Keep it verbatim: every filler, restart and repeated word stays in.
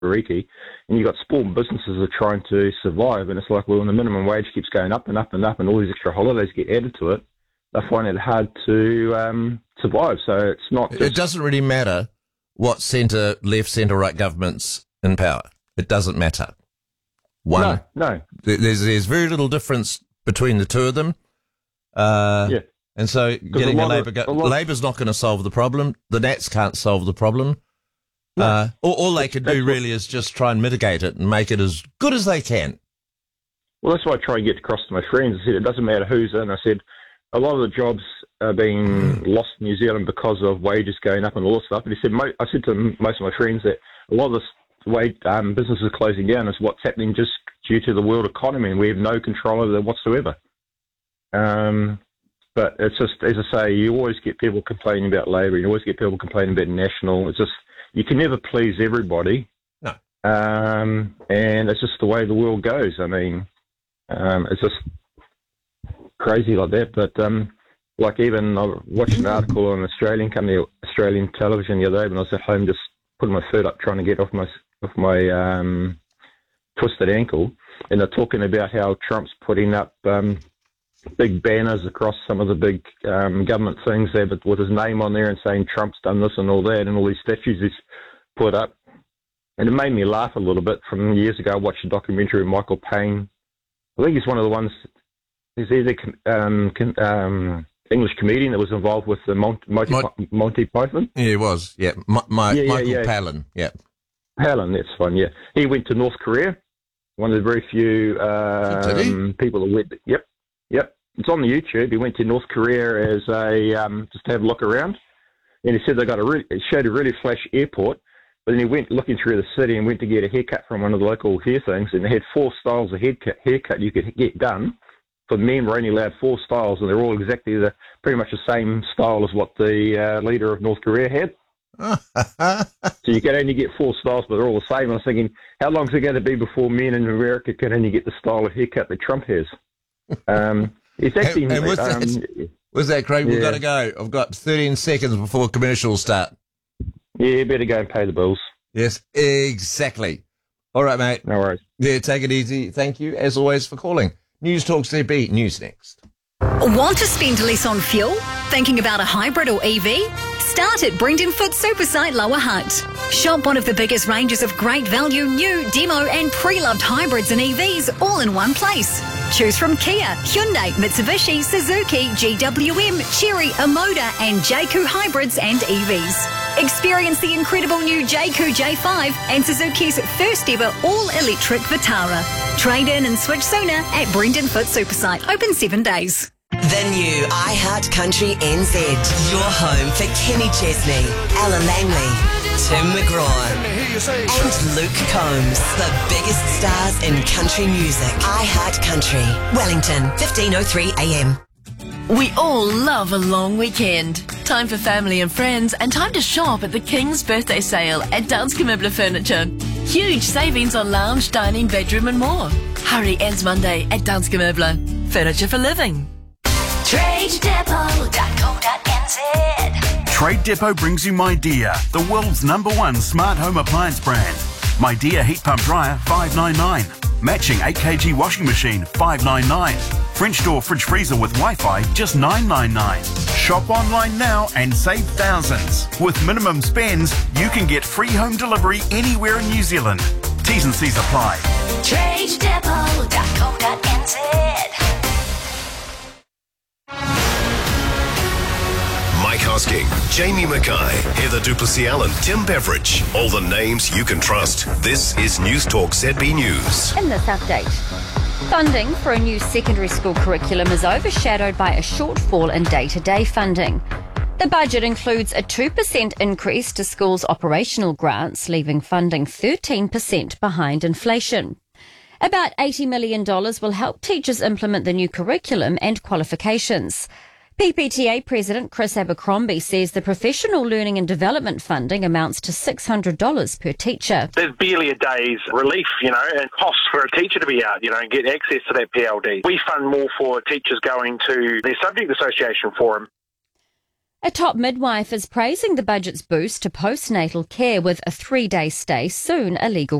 Riki, and you've got small businesses that are trying to survive, and it's like, well, when the minimum wage keeps going up and up and up and all these extra holidays get added to it, they find it hard to um, survive. So it's not just... It doesn't really matter what centre, left, centre, right government's in power. It doesn't matter. One, no, no. There's, there's very little difference between the two of them. Uh, yeah. And so getting a, a Labour... Go- Labour's not going to solve the problem. The Nats can't solve the problem. No. Uh, all, all they could do really is just try and mitigate it and make it as good as they can. Well, that's why I try and get across to my friends. I said, it doesn't matter who's in. I said, a lot of the jobs are being mm. lost in New Zealand because of wages going up and all this stuff. And he said, I said to most of my friends that a lot of this wage, um, businesses closing down is what's happening just due to the world economy, and we have no control over that whatsoever. Um, but it's just, as I say, you always get people complaining about Labour. You always get people complaining about National. It's just, you can never please everybody. No. Um, and it's just the way the world goes. I mean, um, it's just crazy like that. But um, like even I watched an article on an Australian company, Australian television the other day when I was at home, just putting my foot up trying to get off my off my um, twisted ankle, and they're talking about how Trump's putting up um, big banners across some of the big um, government things there, but with his name on there and saying Trump's done this and all that, and all these statues he's put up. And it made me laugh a little bit. From years ago, I watched a documentary of Michael Palin. I think he's one of the ones, he's either um, um, English comedian that was involved with the Monty, Monty, Mon- Monty Python. Yeah, he was. Yeah, my, my, yeah, yeah Michael yeah. Palin. Yeah, Palin. That's fun. Yeah, he went to North Korea. One of the very few um, people that went. Yep, yep. It's on the YouTube. He went to North Korea as a um, just to have a look around, and he said they got a really, it showed a really flash airport. But then he went looking through the city and went to get a haircut from one of the local hair things, and they had four styles of haircut, haircut you could get done. For men, were only allowed four styles, and they're all exactly the pretty much the same style as what the uh, leader of North Korea had. So you can only get four styles, but they're all the same. I was thinking, how long is it going to be before men in America can only get the style of haircut that Trump has? Um, it's actually... and, and with, um, that, with that, Craig, yeah. We've got to go. I've got thirteen seconds before commercials start. Yeah, you better go and pay the bills. Yes, exactly. All right, mate. No worries. Yeah, take it easy. Thank you, as always, for calling. News Talk Z B. News next. Want to spend less on fuel? Thinking about a hybrid or E V? Start at Brendan Foot Supersite Lower Hutt. Shop one of the biggest ranges of great value, new, demo and pre-loved hybrids and E Vs all in one place. Choose from Kia, Hyundai, Mitsubishi, Suzuki, G W M, Chery, Omoda and J Q hybrids and E Vs. Experience the incredible new J Q J five and Suzuki's first ever all-electric Vitara. Trade in and switch sooner at Brendan Foot Supersite. Open seven days. The new iHeart Country N Z. Your home for Kenny Chesney, Ella Langley, Tim McGraw and Luke Combs. The biggest stars in country music. iHeart Country. Wellington, fifteen oh three A M. We all love a long weekend. Time for family and friends and time to shop at the King's Birthday Sale at Danske Möbler Furniture. Huge savings on lounge, dining, bedroom and more. Hurry, ends Monday at Danske Möbler. Furniture for living. trade depot dot co dot n z. Trade Depot brings you MyDear, the world's number one smart home appliance brand. MyDear heat pump dryer, five ninety-nine. Matching eight kilogram washing machine, five ninety-nine. French door fridge freezer with Wi-Fi, just nine ninety-nine. Shop online now and save thousands. With minimum spends, you can get free home delivery anywhere in New Zealand. T's and C's apply. trade depot dot co dot n z. Mike Hosking, Jamie Mackay, Heather Duplessis-Allen, Tim Beveridge. All the names you can trust. This is News Talk Z B News. In this update, funding for a new secondary school curriculum is overshadowed by a shortfall in day-to-day funding. The budget includes a two percent increase to schools' operational grants, leaving funding thirteen percent behind inflation. About eighty million dollars will help teachers implement the new curriculum and qualifications. P P T A President Chris Abercrombie says the professional learning and development funding amounts to six hundred dollars per teacher. There's barely a day's relief, you know, and costs for a teacher to be out, you know, and get access to that P L D. We fund more for teachers going to their subject association forum. A top midwife is praising the budget's boost to postnatal care with a three-day stay soon illegal.